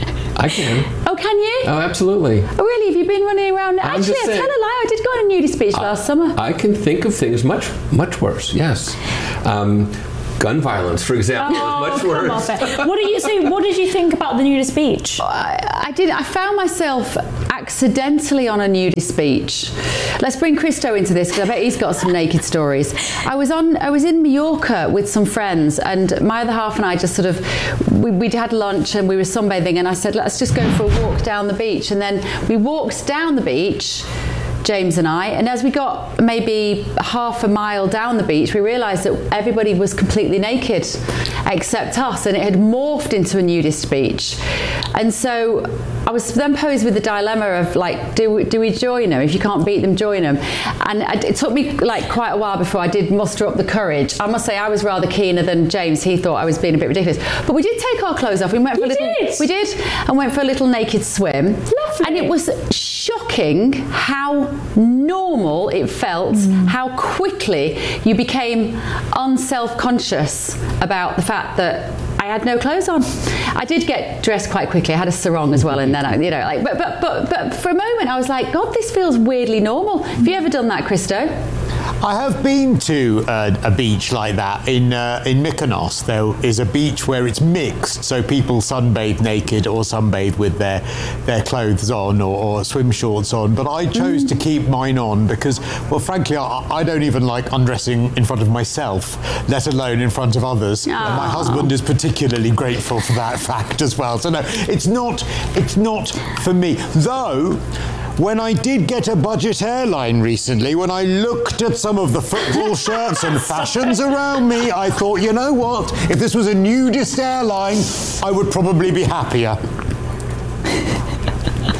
S3: I can.
S1: Oh, can you?
S3: Oh, absolutely.
S1: Oh, really? Have you been running around?
S3: I'm
S1: Actually,
S3: just
S1: I tell
S3: saying.
S1: a lie. I did go on a nudist beach
S3: I,
S1: last summer.
S3: I can think of things much, much worse. Yes. Um, gun violence, for example,
S4: Oh,
S3: is much
S4: come
S3: worse.
S4: off it. What did you so? What did you think about the nudist beach?
S1: I, I did. I found myself accidentally on a nudist beach. Let's bring Christo into this because I bet he's got some naked stories. I was on. I was in Mallorca with some friends, and my other half and I just sort of we, we'd had lunch and we were sunbathing, and I said, let's just go for a walk down the beach, and then we walked down the beach. James and I, and as we got maybe half a mile down the beach, we realised that everybody was completely naked except us, and it had morphed into a nudist beach. And so I was then posed with the dilemma of like, do we, do we join them? If you can't beat them, join them. And it took me like quite a while before I did muster up the courage. I must say I was rather keener than James. He thought I was being a bit ridiculous, but we did take our clothes off. We went for
S4: You
S1: a little.
S4: did?
S1: We did, and went for a little naked swim.
S4: Lovely.
S1: And it was shocking how normal it felt, mm. how quickly you became unself-conscious about the fact that I had no clothes on. I did get dressed quite quickly. I had a sarong as well, and then I, you know, like, but but but but for a moment I was like, God, this feels weirdly normal. Have you ever done that, Christo?
S5: I have been to a, a beach like that in uh, in Mykonos. There is a beach where it's mixed, so people sunbathe naked or sunbathe with their their clothes on or, or swim shorts on. But I chose mm. to keep mine on because, well, frankly, I, I don't even like undressing in front of myself, let alone in front of others. And my husband is particularly grateful for that fact as well. So no, it's not it's not for me, though. When I did get a budget airline recently, when I looked at some of the football shirts and fashions around me, I thought, you know what? If this was a nudist airline, I would probably be happier.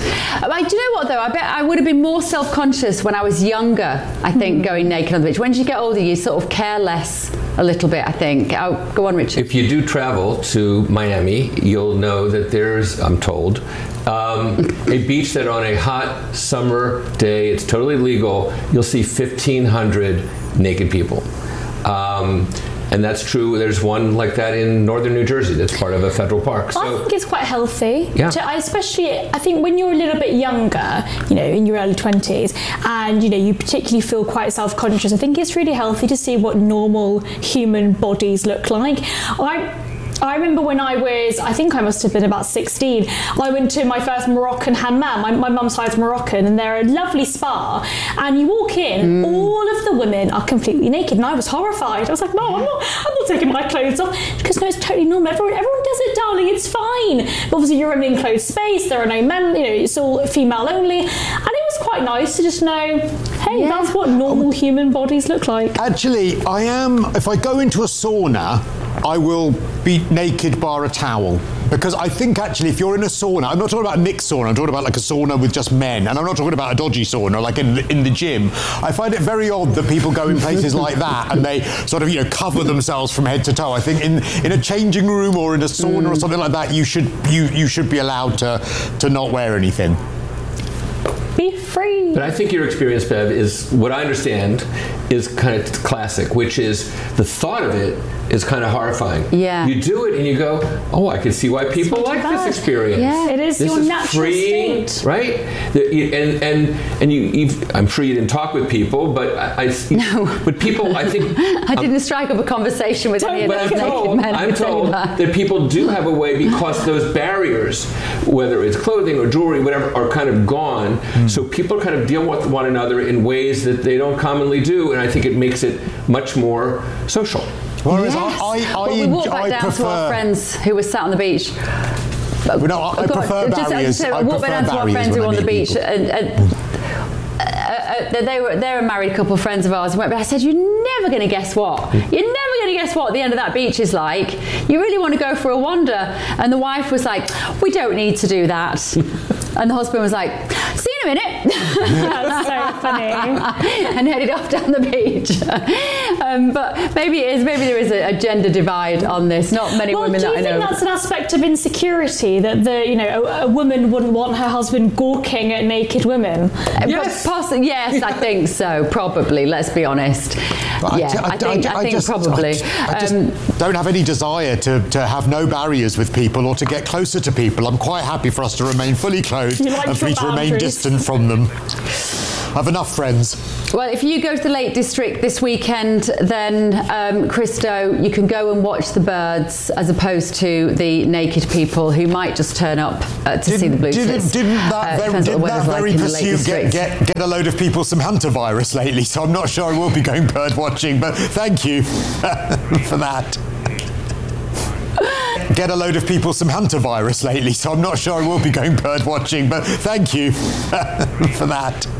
S1: I, do you know what though? I bet I would have been more self-conscious when I was younger. I think mm. going naked on the beach. When you get older, you sort of care less a little bit. I think. Oh, go on, Richard.
S3: If you do travel to Miami, you'll know that there's, I'm told, um, a beach that on a hot summer day, it's totally legal. You'll see fifteen hundred naked people. Um, And that's true. There's one like that in northern New Jersey that's part of a federal park. So,
S4: I think it's quite healthy.
S3: Yeah.
S4: To, I especially, I think when you're a little bit younger, you know, in your early twenties, and, you know, you particularly feel quite self-conscious, I think it's really healthy to see what normal human bodies look like. I, I remember when I was, I think I must have been about sixteen, I went to my first Moroccan hammam. My, my mum's side's Moroccan, and they're a lovely spa. And you walk in, mm. all of the women are completely naked, and I was horrified. I was like, Mom, I'm not, I'm not taking my clothes off. Because no, it's totally normal. Everyone, everyone does it, darling. It's fine. But obviously, you're in an enclosed space. There are no men. You know, it's all female only. And it was quite nice to just know, hey, yeah. that's what normal human bodies look like.
S5: Actually, I am. If I go into a sauna, I will be naked bar a towel. Because I think actually if you're in a sauna, I'm not talking about a mixed sauna, I'm talking about like a sauna with just men, and I'm not talking about a dodgy sauna like in the, in the gym. I find it very odd that people go in places like that and they sort of, you know, cover themselves from head to toe. I think in, in a changing room or in a sauna mm. or something like that, you should you you should be allowed to to not wear anything.
S4: Be free.
S3: But I think your experience, Bev, is what I understand is kind of classic, which is the thought of it is kind of horrifying.
S1: Yeah.
S3: You do it and you go, oh, I can see why people like
S4: bad.
S3: this experience.
S4: Yeah, it is
S3: this
S4: your
S3: is
S4: natural
S3: freeing,
S4: state.
S3: Right? And and and you, you've, I'm sure you didn't talk with people, but I, I
S1: no.
S3: But people, I think
S1: I didn't um, strike up a conversation with any of those naked
S3: told,
S1: men.
S3: I'm told that. that people do have a way, because those barriers, whether it's clothing or jewelry, whatever, are kind of gone. Mm. So people kind of deal with one another in ways that they don't commonly do, and I think it makes it much more social.
S5: Whereas
S1: yes.
S5: I, I, I,
S1: well, we walked back
S5: I
S1: down
S5: prefer...
S1: to our friends who were sat on the beach.
S5: Well, no, I, I prefer
S1: just,
S5: barriers.
S1: So
S5: I
S1: walked back down to our friends who were on the beach, people. and, and uh, uh, they were they're a married couple of friends of ours. And went, but I said, "You're never going to guess what. You're never going to guess what the end of that beach is like. You really want to go for a wander." And the wife was like, "We don't need to do that." And the husband was like, "See you in a minute."
S4: That's so funny.
S1: And headed off down the beach. um, but maybe it is. Maybe there is a, a gender divide on this. Not many
S4: well,
S1: women that I know.
S4: Do you think that's an aspect of insecurity, that the you know a, a woman wouldn't want her husband gawking at naked women?
S1: Yes, Poss- yes, I think so. Probably. Let's be honest.
S5: But
S1: yeah, I, I, I think. I, I think
S5: just,
S1: probably.
S5: I, I just
S1: um,
S5: don't have any desire to, to have no barriers with people or to get closer to people. I'm quite happy for us to remain fully clothed
S4: like
S5: and for me to remain distant from them. I have enough friends.
S1: Well, if you go to the Lake District this weekend, then, um, Christo, you can go and watch the birds as opposed to the naked people who might just turn up uh, to
S5: did,
S1: see the blue
S5: didn't,
S1: tits.
S5: Didn't that
S1: uh,
S5: very, didn't that very
S1: like
S5: pursuit get, get, get a load of people some hunter virus lately? So I'm not sure I will be going bird watching, but thank you for that. Get a load of people some hunter virus lately, so I'm not sure I will be going bird watching, but thank you for that.